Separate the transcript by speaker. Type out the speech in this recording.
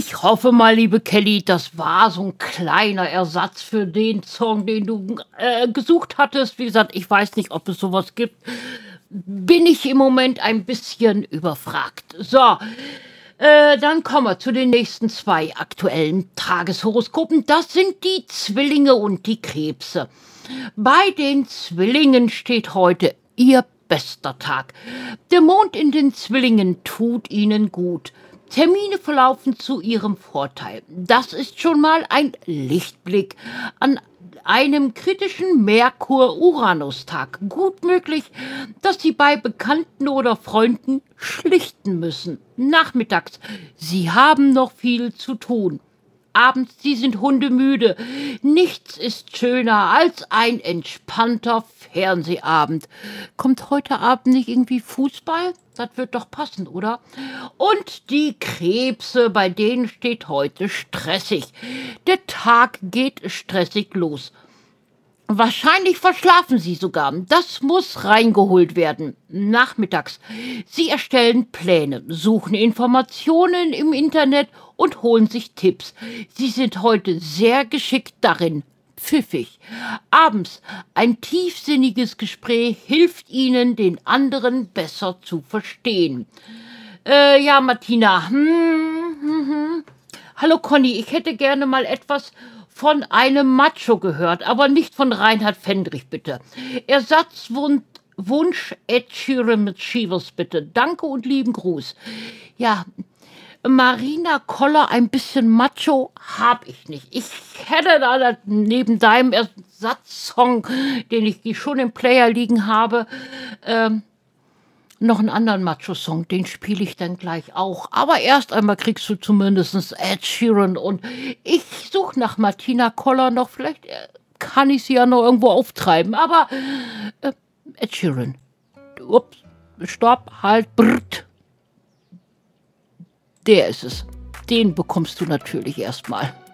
Speaker 1: Ich hoffe mal, liebe Kelly, das war so ein kleiner Ersatz für den Song, den du gesucht hattest. Wie gesagt, ich weiß nicht, ob es sowas gibt. Bin ich im Moment ein bisschen überfragt. So, dann kommen wir zu den nächsten 2 aktuellen Tageshoroskopen. Das sind die Zwillinge und die Krebse. Bei den Zwillingen steht heute ihr bester Tag. Der Mond in den Zwillingen tut ihnen gut. Termine verlaufen zu ihrem Vorteil. Das ist schon mal ein Lichtblick an einem kritischen Merkur-Uranus-Tag. Gut möglich, dass Sie bei Bekannten oder Freunden schlichten müssen. Nachmittags. Sie haben noch viel zu tun. Abends, Sie sind hundemüde. Nichts ist schöner als ein entspannter Fernsehabend. Kommt heute Abend nicht irgendwie Fußball? Das wird doch passen, oder? Und die Krebse, bei denen steht heute stressig. Der Tag geht stressig los. Wahrscheinlich verschlafen Sie sogar. Das muss reingeholt werden. Nachmittags. Sie erstellen Pläne, suchen Informationen im Internet und holen sich Tipps. Sie sind heute sehr geschickt darin. Pfiffig. Abends. Ein tiefsinniges Gespräch hilft Ihnen, den anderen besser zu verstehen. Ja, Martina. Hallo Conny, ich hätte gerne mal etwas von einem Macho gehört, aber nicht von Reinhard Fendrich, bitte. Ersatzwunsch Ed Sheeran mit Shivers, bitte. Danke und lieben Gruß. Ja, Marina Koller, ein bisschen Macho hab ich nicht. Ich hätte da neben deinem Ersatzsong, den ich schon im Player liegen habe, noch einen anderen Macho-Song, den spiele ich dann gleich auch. Aber erst einmal kriegst du zumindest Ed Sheeran und ich suche nach Martina Koller noch. Vielleicht kann ich sie ja noch irgendwo auftreiben. Aber Ed Sheeran. Ups, stopp, halt, brrt. Der ist es. Den bekommst du natürlich erstmal.